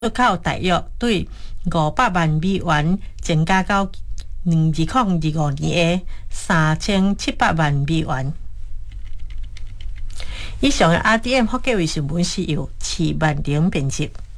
靠大约对500万美元增加到2025年的3700万美元。以上的 RDM 福建卫新闻是由齐万玲编辑。